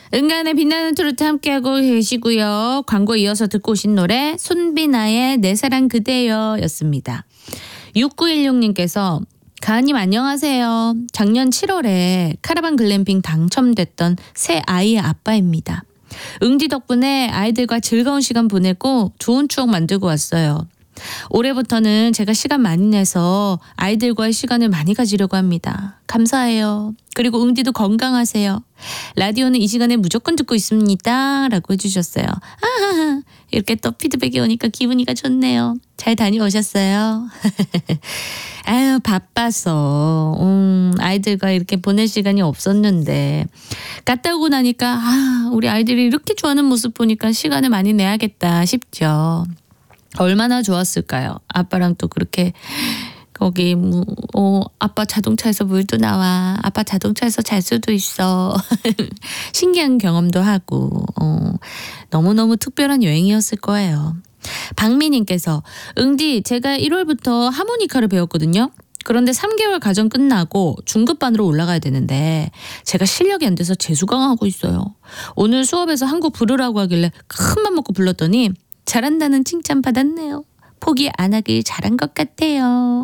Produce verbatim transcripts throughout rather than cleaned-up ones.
은간의 빛나는 트로트 함께하고 계시고요. 광고 이어서 듣고 오신 노래 손비나의 내 사랑 그대여 였습니다. 육구일육님께서 가은님 안녕하세요. 작년 칠월에 카라반 글램핑 당첨됐던 새 아이의 아빠입니다. 응디 덕분에 아이들과 즐거운 시간 보내고 좋은 추억 만들고 왔어요. 올해부터는 제가 시간 많이 내서 아이들과의 시간을 많이 가지려고 합니다. 감사해요. 그리고 응디도 건강하세요. 라디오는 이 시간에 무조건 듣고 있습니다. 라고 해주셨어요. 아하하, 이렇게 또 피드백이 오니까 기분이가 좋네요. 잘 다녀오셨어요? 아유 바빠서 음, 아이들과 이렇게 보낼 시간이 없었는데 갔다 오고 나니까 아, 우리 아이들이 이렇게 좋아하는 모습 보니까 시간을 많이 내야겠다 싶죠. 얼마나 좋았을까요? 아빠랑 또 그렇게 거기 뭐 어, 아빠 자동차에서 물도 나와. 아빠 자동차에서 잘 수도 있어. 신기한 경험도 하고 어, 너무너무 특별한 여행이었을 거예요. 박미님께서 응디 제가 일월부터 하모니카를 배웠거든요. 그런데 삼 개월 과정 끝나고 중급반으로 올라가야 되는데 제가 실력이 안 돼서 재수강하고 있어요. 오늘 수업에서 한 곡 부르라고 하길래 큰맘 먹고 불렀더니 잘한다는 칭찬 받았네요. 포기 안 하길 잘한 것 같아요.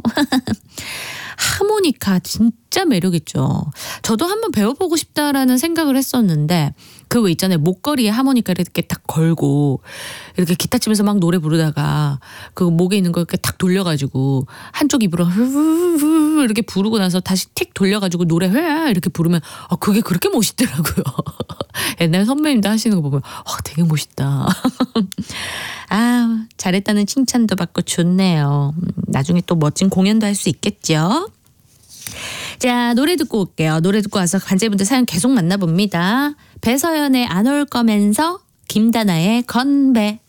하모니카 진짜 매력있죠. 저도 한번 배워보고 싶다라는 생각을 했었는데 그 왜 있잖아요. 목걸이에 하모니카를 이렇게 딱 걸고 이렇게 기타 치면서 막 노래 부르다가 그 목에 있는 거 이렇게 딱 돌려가지고 한쪽 입으로 흐흐흐 이렇게 부르고 나서 다시 틱 돌려가지고 노래 흐 이렇게 부르면 아 그게 그렇게 멋있더라고요. 옛날 선배님도 하시는 거 보면 아 되게 멋있다. 아 잘했다는 칭찬도 받고 좋네요. 나중에 또 멋진 공연도 할 수 있겠죠. 자 노래 듣고 올게요. 노래 듣고 와서 관제분들 사연 계속 만나봅니다. 배서연의 안 올 거면서 김다나의 건배.